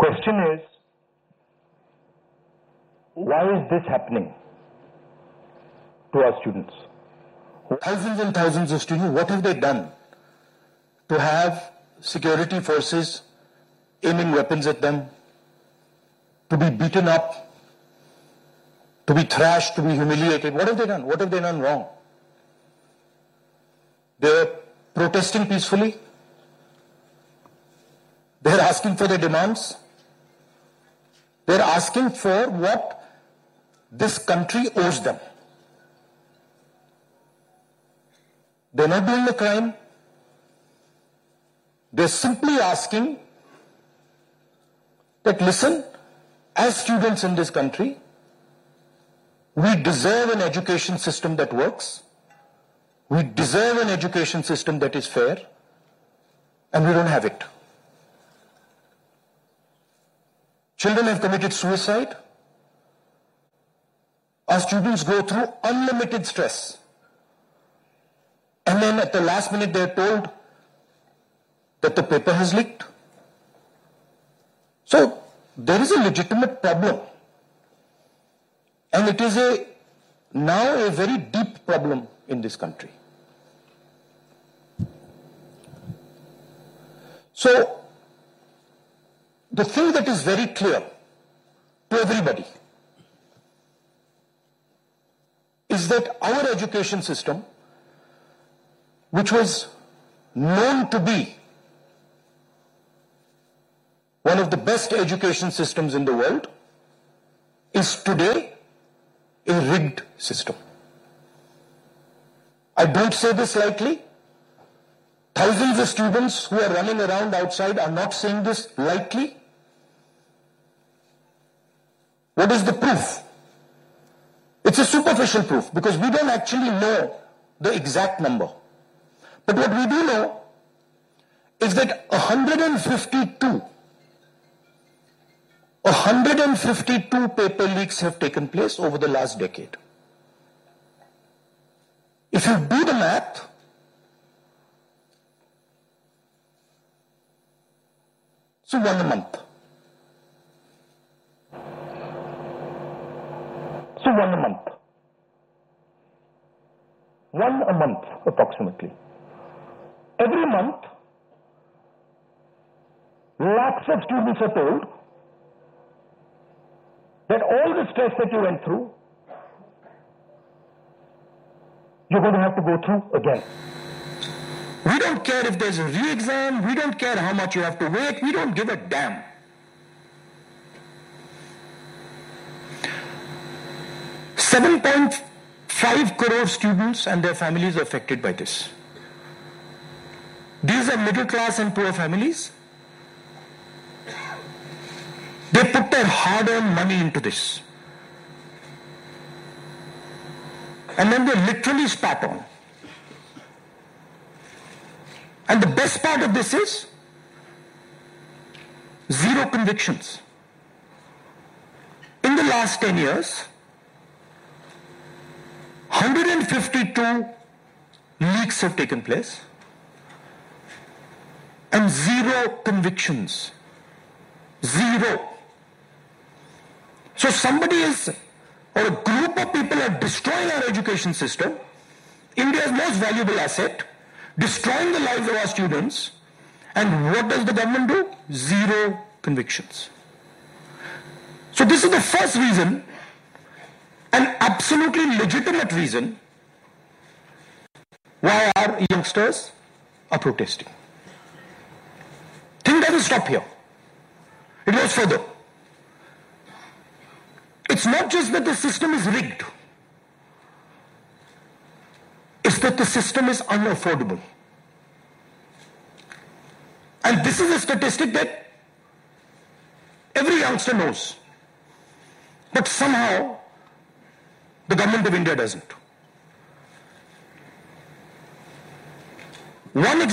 question is, why is this happening to our students? Thousands and thousands of students, what have they done to have security forces aiming weapons at them, to be beaten up, to be thrashed, to be humiliated? What have they done? What have they done wrong? They're protesting peacefully. They're asking for their demands. They're asking for what this country owes them. They're not doing the crime. They're simply asking that, listen, as students in this country, we deserve an education system that works. We deserve an education system that is fair, and we don't have it. Children have committed suicide. Our students go through unlimited stress. And then at the last minute they are told that the paper has leaked. So there is a legitimate problem. And it is now a very deep problem in this country. So the thing that is very clear to everybody is that our education system, which was known to be one of the best education systems in the world, is today a rigged system. I don't say this lightly. Thousands of students who are running around outside are not saying this lightly. What is the proof? It's a superficial proof because we don't actually know the exact number. But what we do know is that 152 paper leaks have taken place over the last decade. If you do the math, so one a month. One a month, approximately. Every month, lakhs of students are told that all the stress that you went through, you're going to have to go through again. We don't care if there's a re-exam. We don't care how much you have to wait. We don't give a damn. $7.5 crore students and their families are affected by this. These are middle class and poor families. They put their hard-earned money into this. And then they literally spat on. And the best part of this is zero convictions. In the last 10 years, 152 leaks have taken place and zero convictions. Zero. So somebody is, or a group of people are destroying our education system, India's most valuable asset, destroying the lives of our students, and what does the government do? Zero convictions. So this is the first reason, an absolutely legitimate reason, why our youngsters are protesting. Thing doesn't stop here. It goes further. It's not just that the system is rigged. It's that the system is unaffordable. And this is a statistic that every youngster knows. But somehow, the government of India doesn't. One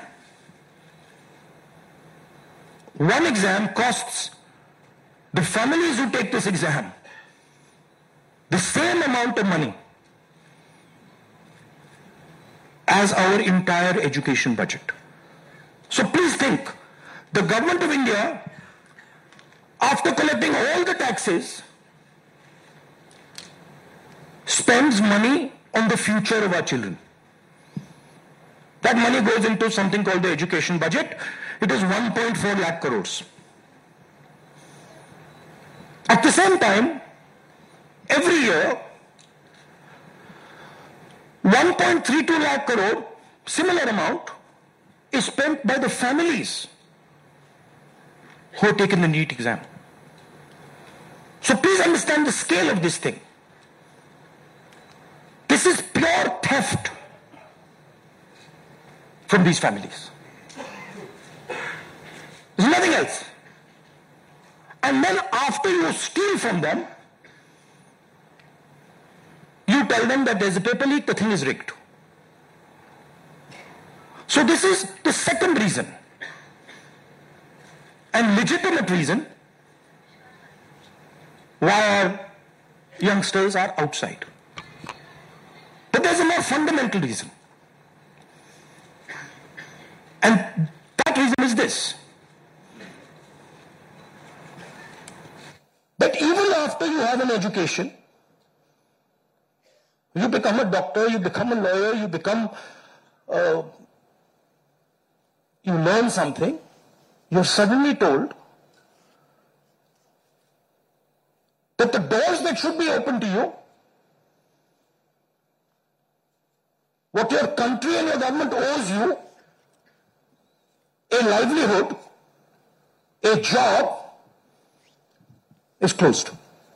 exam costs the families who take this exam the same amount of money as our entire education budget. So please think, the government of India after collecting all the taxes, spends money on the future of our children. That money goes into something called the education budget. It is 1.4 lakh crores. At the same time, every year, 1.32 lakh crore, similar amount, is spent by the families who have taken the NEET exam. So please understand the scale of this thing. This is pure theft from these families. There's nothing else. And then after you steal from them, you tell them that there's a paper leak, the thing is rigged. So this is the second reason, and legitimate reason, why our youngsters are outside. But there's a more fundamental reason. And that reason is this. That even after you have an education, you become a doctor, you become a lawyer, you learn something, you're suddenly told that the doors that should be open to you, what your country and your government owes you, a livelihood, a job, is closed.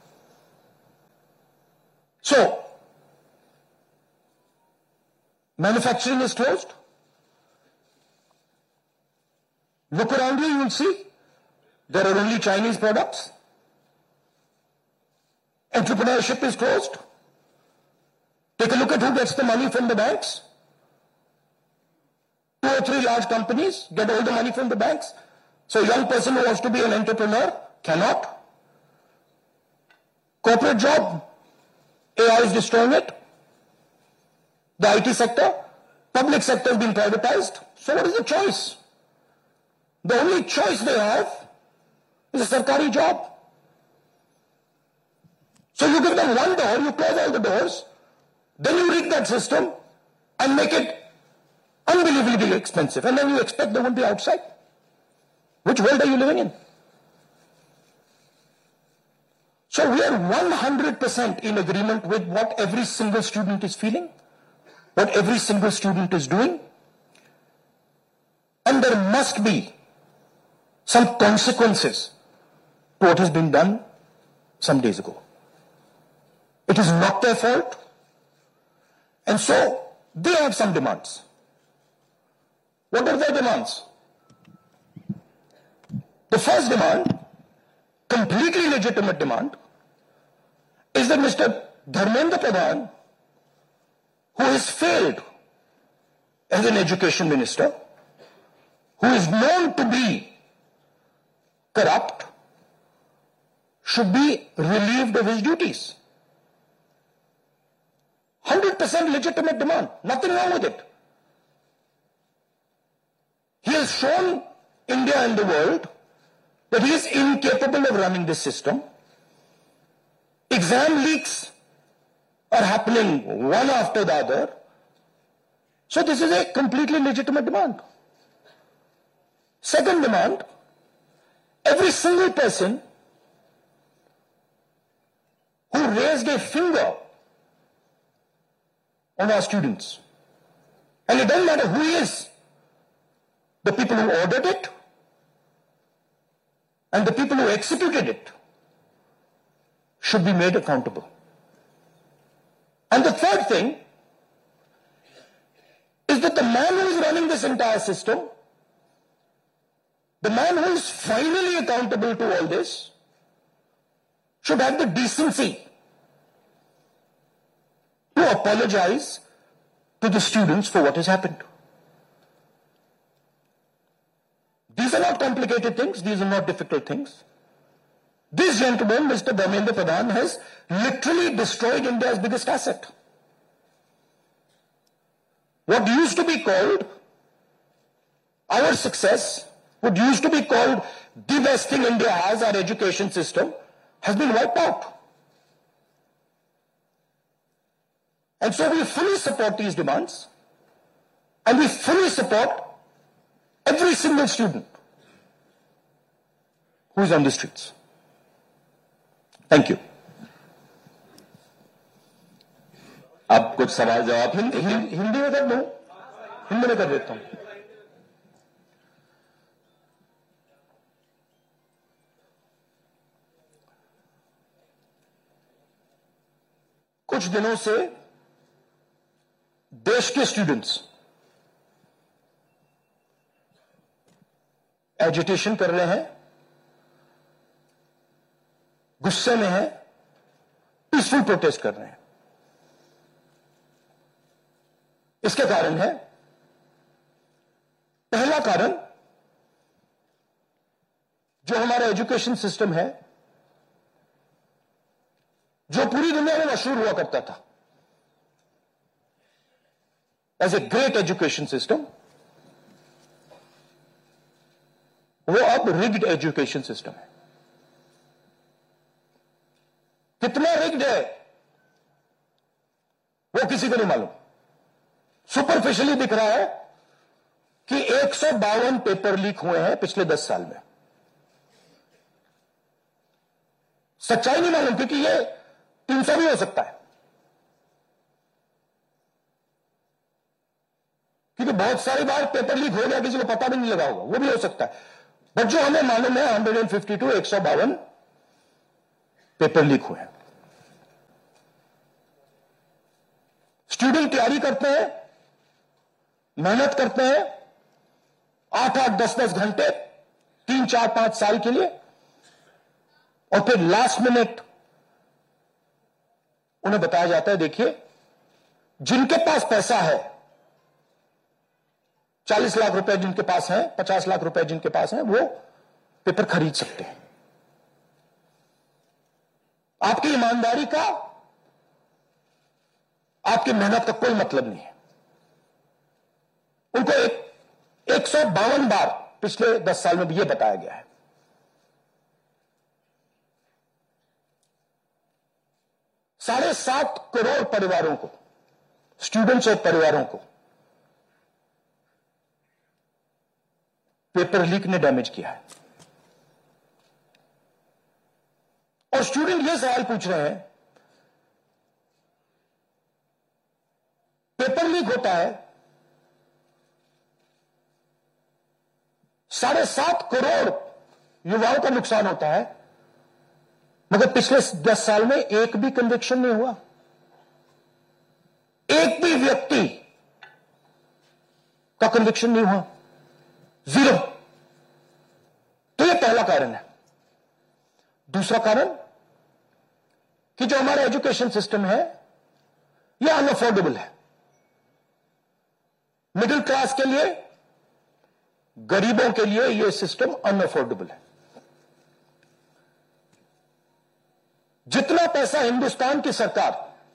So, manufacturing is closed. Look around you, you will see there are only Chinese products. Entrepreneurship is closed. Take a look at who gets the money from the banks. 2 or 3 large companies get all the money from the banks. So a young person who wants to be an entrepreneur cannot. Corporate job, AI is destroying it. The IT sector, public sector has been privatized. So what is the choice? The only choice they have is a sarkari job. So you give them one door, you close all the doors, then you rig that system and make it unbelievably expensive. And then you expect they won't be outside. Which world are you living in? So we are 100% in agreement with what every single student is feeling, what every single student is doing. And there must be some consequences to what has been done some days ago. It is not their fault. And so they have some demands. What are their demands? The first demand, completely legitimate demand, is that Mr. Dharmendra Pradhan, who has failed as an education minister, who is known to be corrupt, should be relieved of his duties. 100% legitimate demand. Nothing wrong with it. He has shown India and the world that he is incapable of running this system. Exam leaks are happening one after the other. So this is a completely legitimate demand. Second demand, every single person who raised a finger on our students, and it doesn't matter who he is, the people who ordered it and the people who executed it should be made accountable. And the third thing is that the man who is running this entire system, the man who is finally accountable to all this, should have the decency to apologize to the students for what has happened. These are not complicated things. These are not difficult things. This gentleman, Mr. Dharmendra Pradhan, has literally destroyed India's biggest asset. What used to be called our success what used to be called the best thing India has, our education system, has been wiped out. And so we fully support these demands, and we fully support every single student who is on the streets. Thank you. अब कुछ सवाल जवाब हिंदी में कर दूं? हिंदी में कर देता हूं. कुछ दिनों से देश के स्टूडेंट्स एजिटेशन कर रहे हैं, गुस्से में हैं, पीसफुल प्रोटेस्ट कर रहे हैं. इसके कारण है, पहला कारण, जो हमारा एजुकेशन सिस्टम है, जो पूरी दुनिया में मशहूर हुआ करता था as a great education system, वो अब रिग्ड एजुकेशन सिस्टम है. कितना रिग्ड है वो किसी को नहीं मालूम. सुपरफिशियली दिख रहा है कि 152 पेपर लीक हुए हैं पिछले 10 साल में. सच्चाई नहीं मालूम, क्योंकि ये 300 भी हो सकता है, क्योंकि बहुत सारी बार पेपर लीक हो गया, किसी को पता भी नहीं लगा होगा, वो भी हो सकता है. बट जो हमें मालूम है 152 152 पेपर लीक हुए हैं. स्टूडेंट तैयारी करते हैं, मेहनत करते हैं 8-8 10-10 घंटे 3-4-5 साल के लिए, और फिर लास्ट मिनट उन्हें बताया जाता है, देखिए जिनके पास पैसा है, 40 लाख रुपए जिनके पास है, 50 लाख रुपए जिनके पास है, वो पेपर खरीद सकते हैं. आपकी ईमानदारी का, आपकी मेहनत का कोई मतलब नहीं है. उनको 152 बार पिछले 10 साल में भी यह बताया गया है. $7.5 करोड़ परिवारों को, स्टूडेंट्स और परिवारों को पेपर लीक ने डैमेज किया है. और स्टूडेंट ये सवाल पूछ रहे हैं, पेपर लीक होता है, 7.5 करोड़ युवाओं का नुकसान होता है, मगर पिछले 10 साल में एक भी कन्विक्शन नहीं हुआ, एक भी व्यक्ति का कन्विक्शन नहीं हुआ, 0. तो यह पहला कारण है. दूसरा कारण कि जो हमारा एजुकेशन सिस्टम है यह अनअफोर्डेबल है. मिडिल क्लास के लिए, गरीबों के लिए यह सिस्टम अनअफोर्डेबल है. जितना पैसा हिंदुस्तान की सरकार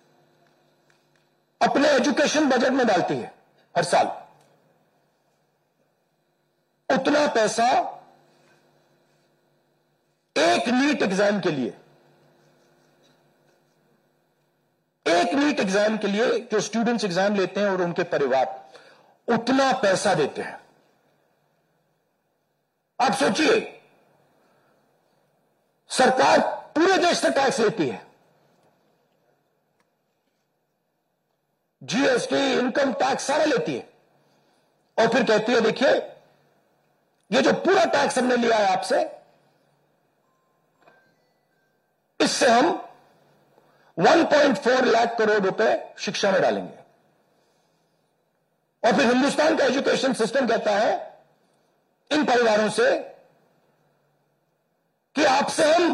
अपने एजुकेशन बजट में डालती है हर साल, उतना पैसा एक नीट एग्जाम के लिए, जो स्टूडेंट्स एग्जाम लेते हैं और उनके परिवार, उतना पैसा देते हैं. आप सोचिए, सरकार पूरे देश से टैक्स लेती है, जीएसटी, इनकम टैक्स सारा लेती है, और फिर कहती है देखिए ये जो पूरा टैक्स हमने लिया है आपसे, इससे हम 1.4 लाख करोड़ रुपए शिक्षा में डालेंगे. और फिर हिंदुस्तान का एजुकेशन सिस्टम कहता है इन परिवारों से कि आपसे हम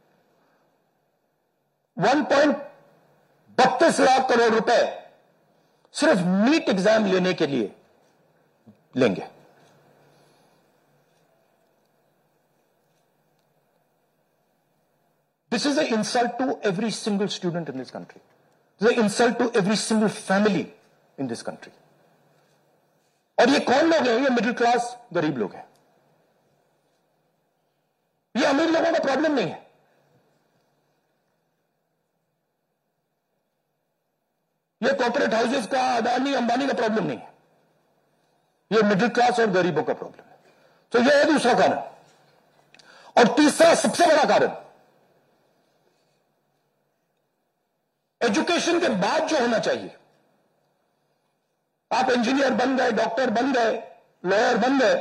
1.32 लाख करोड़ रुपए सिर्फ नीट एग्जाम लेने के लिए लेंगे. This is an insult to every single student in this country. This is an insult to every single family in this country. और ये कौन लोग हैं? ये मिडिल क्लास गरीब लोग हैं. इन लोगों का प्रॉब्लम नहीं है। ये कॉर्पोरेट हाउसेस का, अदानी अंबानी का प्रॉब्लम नहीं है, ये मिडिल क्लास और गरीबों का प्रॉब्लम है। तो ये है दूसरा कारण। और तीसरा सबसे बड़ा कारण, एजुकेशन के बाद जो होना चाहिए, आप इंजीनियर बन गए, डॉक्टर बन गए, लॉयर बन गए,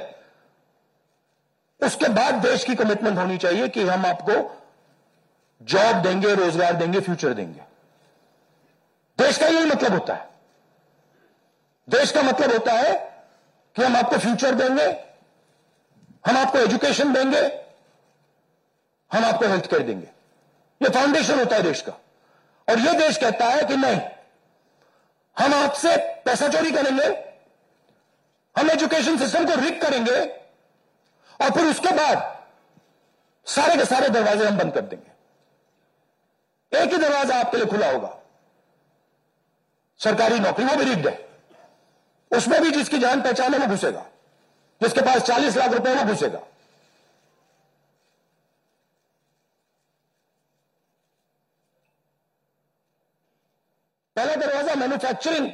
उसके बाद देश की कमिटमेंट होनी चाहिए कि हम आपको जॉब देंगे, रोजगार देंगे, फ्यूचर देंगे। देश का यही मतलब होता है। देश का मतलब होता है कि हम आपको फ्यूचर देंगे, हम आपको एजुकेशन देंगे, हम आपको हेल्थ केयर देंगे। ये फाउंडेशन होता है देश का। और ये देश कहता है कि नहीं, हम आपसे पैसा चोरी करेंगे, हम एजुकेशन सिस्टम को रिग करेंगे और फिर उसके बाद सारे के सारे दरवाजे हम बंद कर देंगे। एक ही दरवाजा आपके लिए खुला होगा, सरकारी नौकरी, वो भी रिग्ड है। उसमें भी जिसकी जान पहचान है वो घुसेगा, जिसके पास 40 लाख रुपए वो घुसेगा। पहला दरवाजा मैन्युफैक्चरिंग,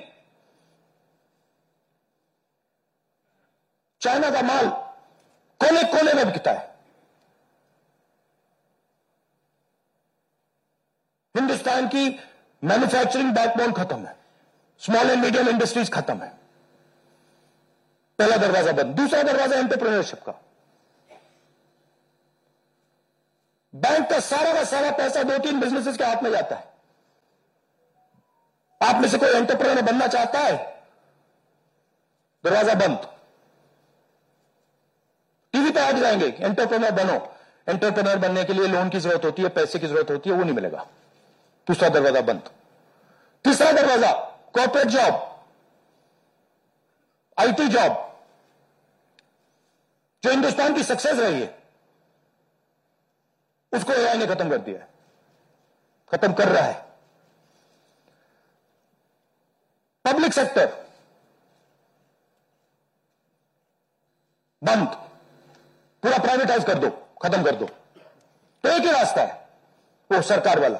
चाइना का माल कोने कोने में बिकता है, हिंदुस्तान की मैन्युफैक्चरिंग बैकबोन खत्म है, स्मॉल एंड मीडियम इंडस्ट्रीज खत्म है। पहला दरवाजा बंद। दूसरा दरवाजा एंटरप्रेन्योरशिप का। बैंक का सारा पैसा 2-3 बिजनेसेस के हाथ में जाता है। आप में से कोई एंटरप्रेन्योर बनना चाहता है, दरवाजा बंद। टीवी पे आज जाएंगे, एंटरप्रेन्योर बनो। एंटरप्रेन्योर बनने के लिए लोन की जरूरत होती है, पैसे की जरूरत होती है, वो नहीं मिलेगा। दूसरा दरवाजा बंद। तीसरा दरवाजा कॉर्पोरेट जॉब, आईटी जॉब, जो हिंदुस्तान की सक्सेस रही है, उसको एआई ने खत्म कर दिया है, खत्म कर रहा है। पब्लिक सेक्टर बंद, पूरा प्राइवेटाइज कर दो, खत्म कर दो। तो एक ही रास्ता है, वो सरकार वाला,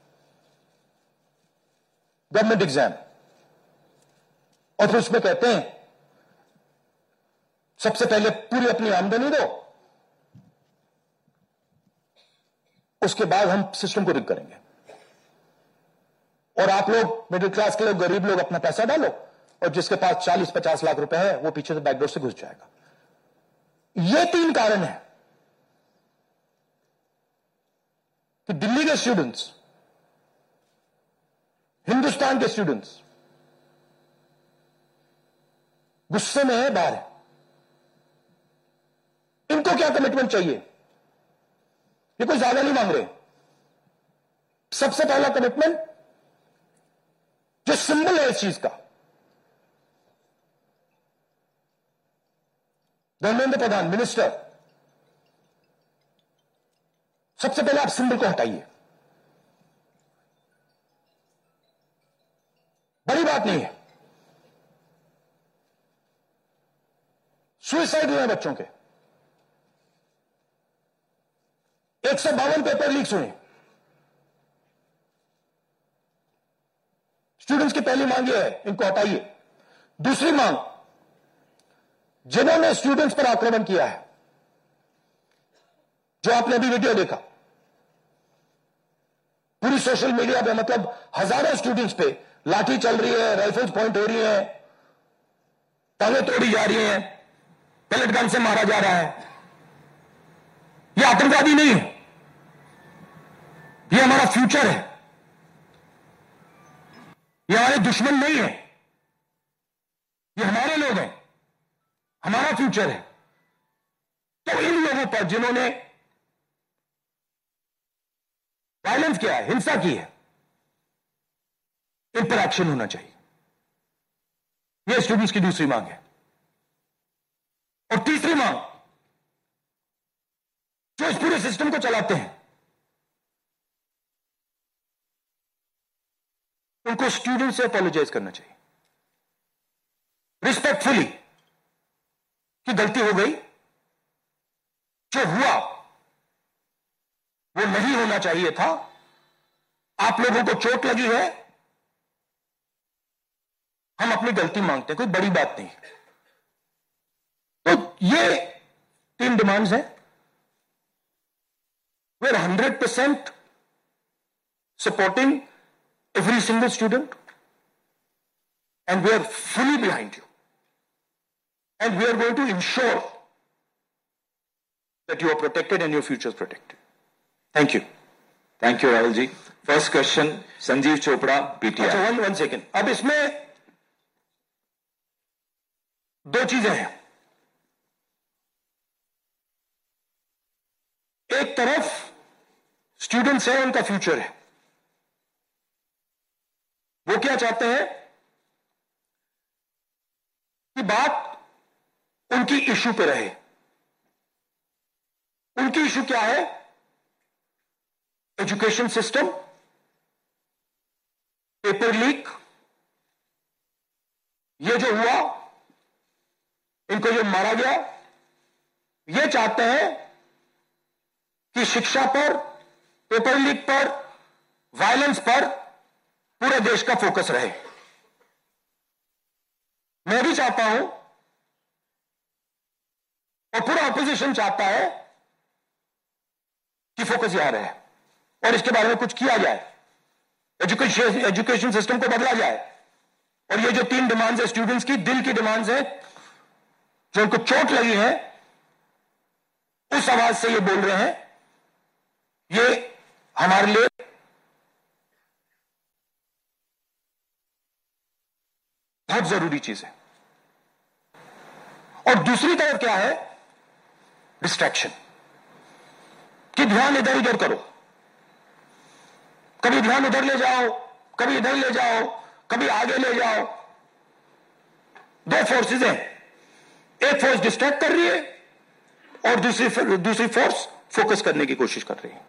गवर्नमेंट एग्जाम। और फिर उसमें कहते हैं सबसे पहले पूरी अपनी आमदनी दो, उसके बाद हम सिस्टम को रिग करेंगे। और आप लोग मिडिल क्लास के लोग, गरीब लोग अपना पैसा डालो, और जिसके पास 40-50 लाख रुपए है वो पीछे से बैकडोर से घुस जाएगा। ये 3 कारण है कि दिल्ली के स्टूडेंट्स, हिंदुस्तान के स्टूडेंट्स गुस्से में है, बाहर है। इनको क्या कमिटमेंट चाहिए? ये कोई ज्यादा नहीं मांग रहे। सबसे पहला कमिटमेंट जो सिंबल है इस चीज का, धर्मेंद्र प्रधान मिनिस्टर, सबसे पहले आप सिंबल को हटाइए। बड़ी बात नहीं है। सुसाइड हुए हैं बच्चों के, 152 पेपर लीक्स हुए। स्टूडेंट्स की पहली मांग यह है, इनको हटाइए। दूसरी मांग, जिन्होंने स्टूडेंट्स पर आक्रमण किया है, जो आपने अभी वीडियो देखा, पूरी सोशल मीडिया पे, मतलब हजारों स्टूडेंट्स पे लाठी चल रही है, राइफल्स पॉइंट हो रही है, टांगें तोड़ी जा रही हैं, पेलेट गन से मारा जा रहा है। यह आतंकवादी नहीं है, यह हमारा फ्यूचर है, ये हमारे दुश्मन नहीं है, ये हमारे लोग हैं, हमारा फ्यूचर है। तो इन लोगों पर जिन्होंने वायलेंस किया है, हिंसा की है, इन पर एक्शन होना चाहिए। यह स्टूडेंट्स की दूसरी मांग है। और तीसरी मांग, जो इस पूरे सिस्टम को चलाते हैं, उनको स्टूडेंट से अपोलोजाइज करना चाहिए रिस्पेक्टफुली कि गलती हो गई, जो हुआ वो नहीं होना चाहिए था। आप लोगों को चोट लगी है, हम अपनी गलती मांगते हैं, कोई बड़ी बात नहीं। तो ये 3 डिमांड्स हैं। We are 100% supporting every single student, and we are fully behind you, and we are going to ensure that you are protected and your future is protected. Thank you. Thank you Rahul ji. First question Sanjeev Chopra, PTI. अच्छा, one second. अब इसमें 2 चीजें हैं। एक तरफ students हैं, उनका future है, वो क्या चाहते हैं कि बात उनकी इशू पे रहे। उनकी इशू क्या है? एजुकेशन सिस्टम, पेपर लीक, ये जो हुआ, इनको जो मारा गया, ये चाहते हैं कि शिक्षा पर, पेपर लीक पर, वायलेंस पर पूरे देश का फोकस रहे। मैं भी चाहता हूं और पूरा ऑपोजिशन चाहता है कि फोकस यहां रहे और इसके बारे में कुछ किया जाए, एजुकेशन सिस्टम को बदला जाए। और ये जो 3 डिमांड्स है स्टूडेंट्स की, दिल की डिमांड्स है, जो उनको चोट लगी है, उस आवाज से ये बोल रहे हैं, ये हमारे लिए बहुत जरूरी चीज है। और दूसरी तरफ क्या है? डिस्ट्रैक्शन, कि ध्यान इधर उधर करो, कभी ध्यान उधर ले जाओ, कभी इधर ले जाओ, कभी आगे ले जाओ। 2 फोर्सेस हैं, एक फोर्स डिस्ट्रैक्ट कर रही है और दूसरी फोर्स फोकस करने की कोशिश कर रही है।